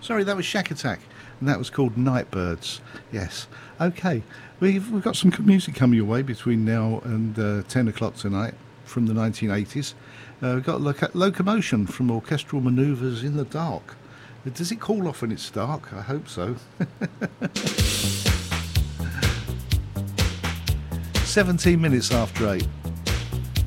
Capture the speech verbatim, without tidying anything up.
Sorry, that was Shack Attack, and that was called Nightbirds. Yes. Okay, we've we've got some good music coming your way between now and uh, ten o'clock tonight from the nineteen eighties. Uh, we've got Loc- Locomotion from Orchestral Manoeuvres in the Dark. Does it call off when it's dark? I hope so. seventeen minutes after eight.